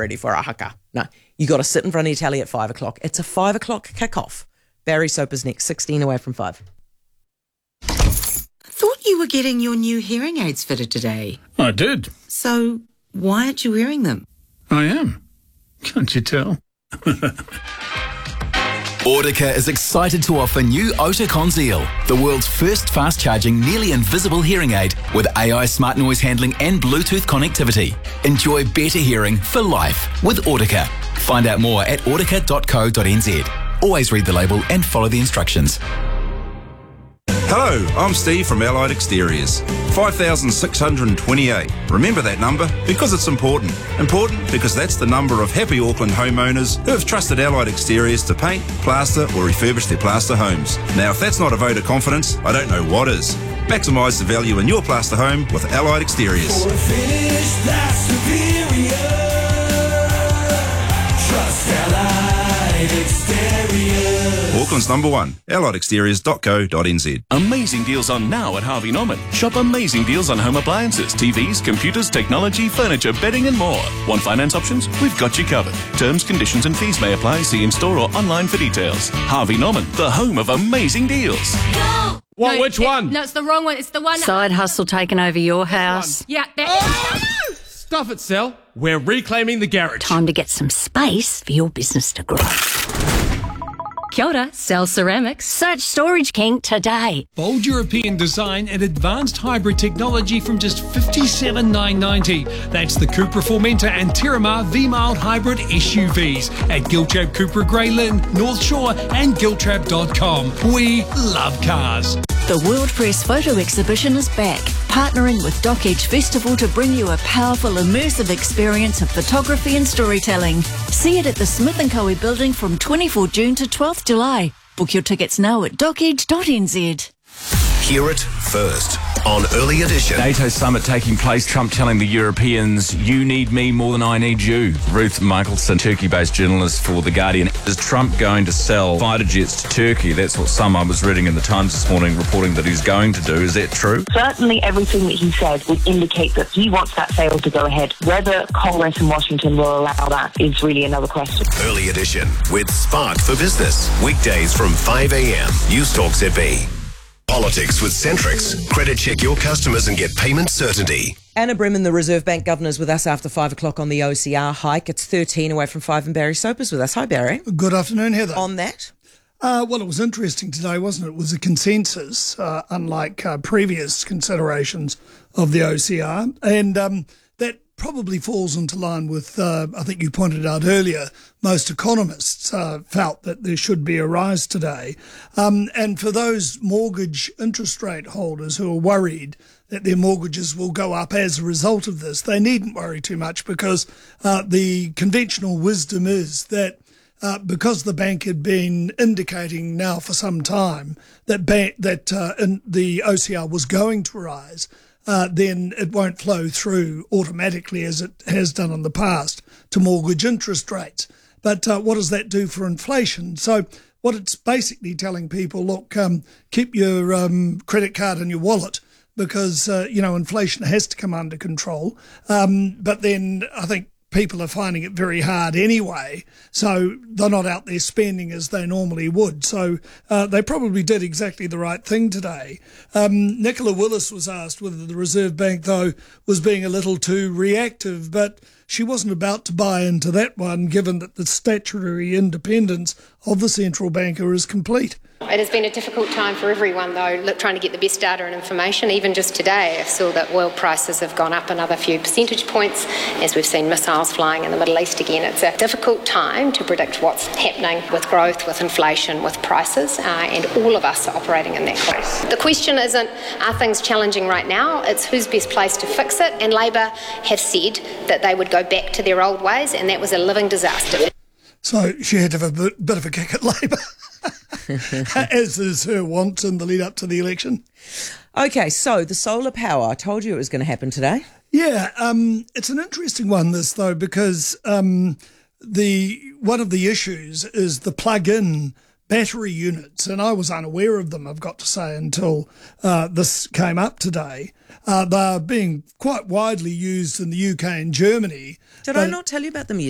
ready for a haka. No, you got to sit in front of your telly at 5 o'clock. It's a 5 o'clock kickoff. Barry Soper's next, 16 away from 5. Thought you were getting your new hearing aids fitted today. I did. So why aren't you wearing them? I am. Can't you tell? Audica is excited to offer new Oticon Zeal, the world's first fast-charging, nearly invisible hearing aid with AI smart noise handling and Bluetooth connectivity. Enjoy better hearing for life with Audica. Find out more at audica.co.nz. Always read the label and follow the instructions. Hello, I'm Steve from Allied Exteriors. 5,628. Remember that number because it's important. Important because that's the number of happy Auckland homeowners who have trusted Allied Exteriors to paint, plaster or refurbish their plaster homes. Now, if that's not a vote of confidence, I don't know what is. Maximise the value in your plaster home with Allied Exteriors. For a finish that's superior, trust Allied Exteriors. Auckland's number one, alliedexteriors.co.nz. Amazing deals on now at Harvey Norman. Shop amazing deals on home appliances, TVs, computers, technology, furniture, bedding and more. Want finance options? We've got you covered. Terms, conditions and fees may apply. See in store or online for details. Harvey Norman, the home of amazing deals. No! What? Which one? No, it's the wrong one. It's the one. Side hustle taking over your house. Yeah, that. Stuff it, Sal. We're reclaiming the garage. Time to get some space for your business to grow. Kia ora, Cell Ceramics. Search Storage King today. Bold European design and advanced hybrid technology from just $57,990. That's the Cupra Formentor and Terramar V-Mild Hybrid SUVs at Giltrap Cupra Grey Lynn, North Shore and Giltrap.com. We love cars. The World Press Photo Exhibition is back, partnering with Dock Edge Festival to bring you a powerful, immersive experience of photography and storytelling. See it at the Smith & Coe building from 24 June to 12th July. Book your tickets now at dockedge.nz. Hear it first on Early Edition. NATO summit taking place, Trump telling the Europeans, you need me more than I need you. Ruth Michelson, Turkey-based journalist for The Guardian. Is Trump going to sell fighter jets to Turkey? That's what I was reading in the Times this morning, reporting that he's going to do. Is that true? Certainly everything that he said would indicate that he wants that sale to go ahead. Whether Congress and Washington will allow that is really another question. Early Edition with Spark for Business. Weekdays from 5 a.m. News Talk ZB. Politics with Centrix. Credit check your customers and get payment certainty. Anna Bremen, the Reserve Bank Governor, is with us after 5 o'clock on the OCR hike. It's 13 away from 5 and Barry Soper's with us. Hi, Barry. Good afternoon, Heather. On that? Well, it was interesting today, wasn't it? It was a consensus, unlike previous considerations of the OCR. And that probably falls into line with, I think you pointed out earlier, most economists felt that there should be a rise today. And for those mortgage interest rate holders who are worried that their mortgages will go up as a result of this, they needn't worry too much because the conventional wisdom is that because the bank had been indicating now for some time that the OCR was going to rise, then it won't flow through automatically as it has done in the past to mortgage interest rates. But what does that do for inflation? So what it's basically telling people, look, keep your credit card in your wallet because, inflation has to come under control. But then I think people are finding it very hard anyway, so they're not out there spending as they normally would. So they probably did exactly the right thing today. Nicola Willis was asked whether the Reserve Bank, though, was being a little too reactive, but she wasn't about to buy into that one, given that the statutory independence of the central banker is complete. It has been a difficult time for everyone, though, trying to get the best data and information. Even just today, I saw that oil prices have gone up another few percentage points as we've seen missiles flying in the Middle East again. It's a difficult time to predict what's happening with growth, with inflation, with prices, and all of us are operating in that place. The question isn't, are things challenging right now? It's who's best placed to fix it, and Labor have said that they would go back to their old ways, and that was a living disaster. So she had to have a bit of a kick at Labor. As is her wont in the lead up to the election. Okay, so the solar power, I told you it was going to happen today. Yeah, it's an interesting one, this, though, because one of the issues is the plug-in battery units, and I was unaware of them, I've got to say, until this came up today. They're being quite widely used in the UK and Germany. Did I not tell you about them